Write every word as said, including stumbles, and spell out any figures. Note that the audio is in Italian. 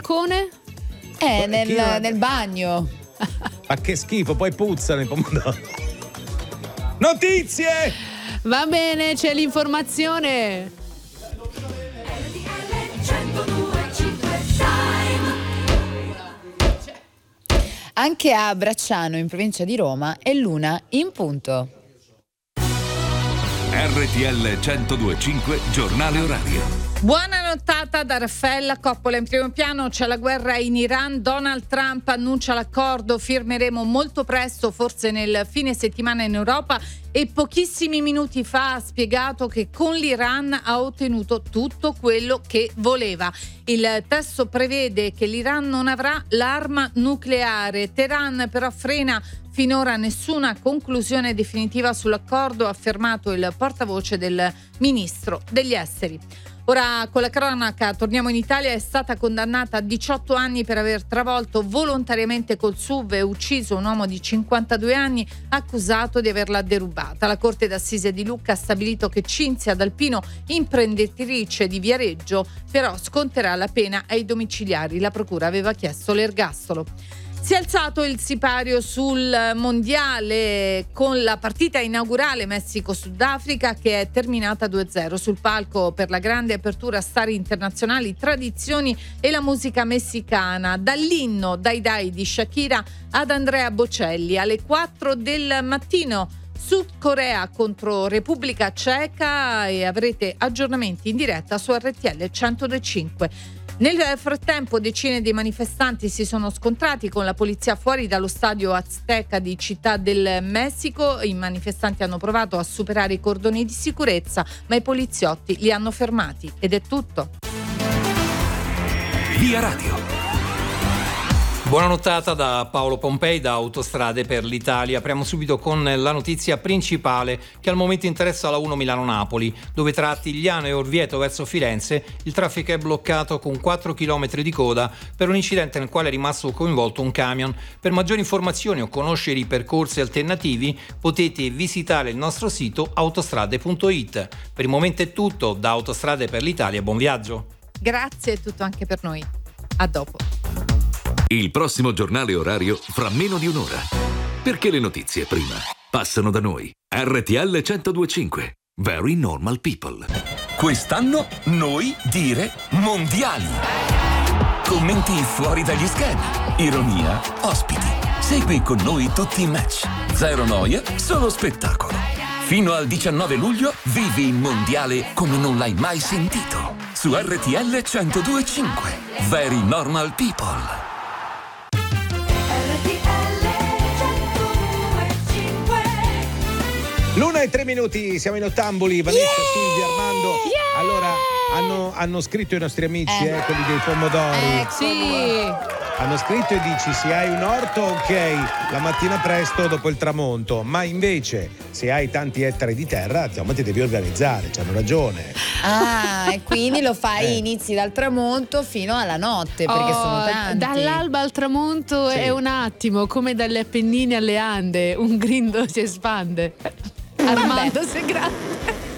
balcone? Eh, Chi nel, non- nel bagno. Ma che schifo, poi puzzano i pomodori. Notizie! Va bene, c'è l'informazione. Anche a Bracciano, in provincia di Roma, è l'una in punto. R T L centodue e cinque, giornale orario. Buona nottata da Raffaella Coppola. In primo piano c'è la guerra in Iran. Donald Trump annuncia l'accordo, firmeremo molto presto, forse nel fine settimana in Europa, e pochissimi minuti fa ha spiegato che con l'Iran ha ottenuto tutto quello che voleva. Il testo prevede che l'Iran non avrà l'arma nucleare. Teheran però frena finora nessuna conclusione definitiva sull'accordo, ha affermato il portavoce del ministro degli esteri. Ora con la cronaca torniamo in Italia. È stata condannata a diciotto anni per aver travolto volontariamente col S U V e ucciso un uomo di cinquantadue anni accusato di averla derubata. La Corte d'Assise di Lucca ha stabilito che Cinzia D'Alpino, imprenditrice di Viareggio, però sconterà la pena ai domiciliari. La procura aveva chiesto l'ergastolo. Si è alzato il sipario sul mondiale con la partita inaugurale Messico-Sudafrica, che è terminata due a zero. Sul palco per la grande apertura star internazionali, tradizioni e la musica messicana, dall'inno Dai Dai di Shakira ad Andrea Bocelli. Alle quattro del mattino Sud Corea contro Repubblica Ceca, e avrete aggiornamenti in diretta su R T L centodue e cinque. Nel frattempo decine di manifestanti si sono scontrati con la polizia fuori dallo stadio Azteca di Città del Messico. I manifestanti hanno provato a superare i cordoni di sicurezza, ma i poliziotti li hanno fermati. Ed è tutto. Via Radio. Buona nottata da Paolo Pompei da Autostrade per l'Italia. Apriamo subito con la notizia principale che al momento interessa la uno Milano-Napoli, dove tra Attigliano e Orvieto verso Firenze il traffico è bloccato con quattro chilometri di coda per un incidente nel quale è rimasto coinvolto un camion. Per maggiori informazioni o conoscere i percorsi alternativi potete visitare il nostro sito autostrade punto it. Per il momento è tutto da Autostrade per l'Italia, buon viaggio. Grazie, è tutto anche per noi. A dopo. Il prossimo giornale orario fra meno di un'ora. Perché le notizie prima passano da noi. R T L centodue e cinque. Very Normal People. Quest'anno noi dire mondiali. Commenti fuori dagli schemi. Ironia, ospiti. Segui con noi tutti i match. Zero noia, solo spettacolo. Fino al diciannove luglio vivi il mondiale come non l'hai mai sentito. Su R T L centodue e cinque. Very Normal People. L'una e tre minuti, siamo in Ottamboli, Vanessa, yeah! Silvia, Armando. Yeah! Allora, hanno, hanno scritto i nostri amici, eh. Eh, quelli dei pomodori. Eh, Sì. Hanno scritto e dici, se hai un orto, ok, la mattina presto dopo il tramonto, ma invece se hai tanti ettari di terra, insomma, ti devi organizzare, c'hanno ragione. Ah, e quindi lo fai, Eh. inizi dal tramonto fino alla notte, perché Oh, sono tanti. dall'alba al tramonto Sì. è un attimo, come dalle Appennini alle Ande, un grido si espande. Armando, sei grande.